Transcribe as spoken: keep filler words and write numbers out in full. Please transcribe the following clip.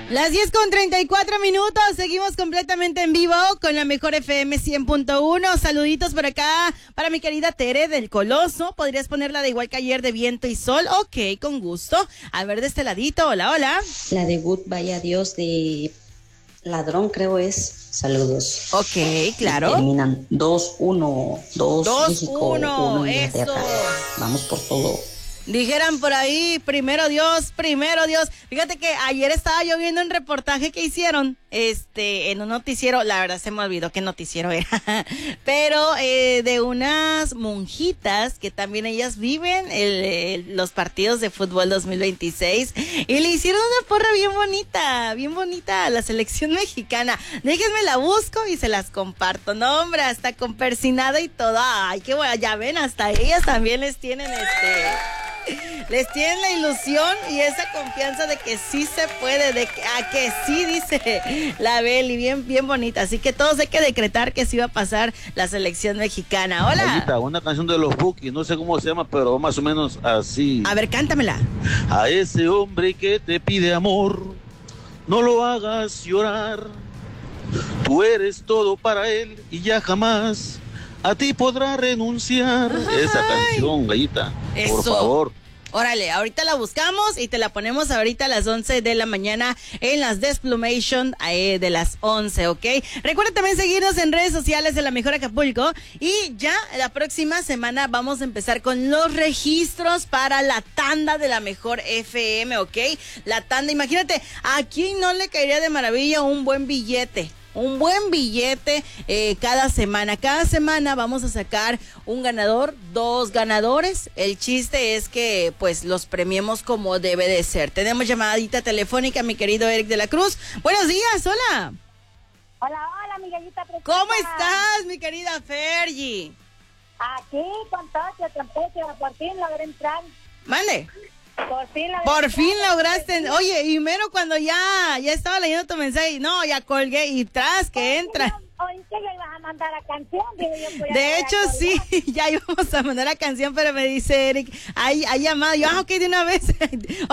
Las diez con treinta y cuatro minutos, seguimos completamente en vivo con la mejor F M cien punto uno. Saluditos por acá para mi querida Tere del Coloso. ¿Podrías ponerla de igual que ayer de viento y sol? Ok, con gusto. A ver de este ladito, hola, hola. La de Goodbye Adiós de Ladrón, creo es. Saludos. Ok, claro. Y terminan dos uno, dos México, uno eso. Inglaterra. Vamos por todo. Dijeran por ahí, primero Dios, primero Dios. Fíjate que ayer estaba yo viendo un reportaje que hicieron, este, en un noticiero, la verdad se me olvidó qué noticiero era, pero eh, de unas monjitas que también ellas viven el, el, los partidos de fútbol dos mil veintiséis y le hicieron una porra bien bonita, bien bonita a la selección mexicana. Déjenme la busco y se las comparto. No, hombre, hasta con persinada y todo. Ay, qué bueno, ya ven, hasta ellas también les tienen este... Les tienen la ilusión y esa confianza de que sí se puede, de que, a que sí, dice la Beli, bien, bien bonita. Así que todos hay que decretar que sí va a pasar la selección mexicana. Hola. Mayita, una canción de los Bukis, no sé cómo se llama, pero más o menos así. A ver, cántamela. A ese hombre que te pide amor, no lo hagas llorar. Tú eres todo para él y ya jamás a ti podrá renunciar. Ay. Esa canción, Gallita, por favor. Órale, ahorita la buscamos y te la ponemos ahorita a las once de la mañana en las Desplumation eh, de las once, ¿ok? Recuerda también seguirnos en redes sociales de La Mejor Acapulco y ya la próxima semana vamos a empezar con los registros para la tanda de La Mejor F M, ¿ok? La tanda, imagínate, ¿a quién no le caería de maravilla un buen billete? Un buen billete eh, cada semana. Cada semana vamos a sacar un ganador, dos ganadores. El chiste es que pues los premiemos como debe de ser. Tenemos llamadita telefónica, mi querido Eric de la Cruz. Buenos días, hola. Hola, hola, mi gallita preciosa. ¿Cómo estás, mi querida Fergie? Aquí, con Tocho, con Tocho, por fin logré entrar. Mande. Por fin, Por fin lograste. Oye, y mero cuando ya ya estaba leyendo tu mensaje, no, ya colgué y tras que entra. Ahorita ya ibas a mandar la canción. Digo yo, pues, de hecho, sí, ya íbamos a mandar la canción, pero me dice Eric, hay, hay llamada. Yo, ah, ok, de una vez.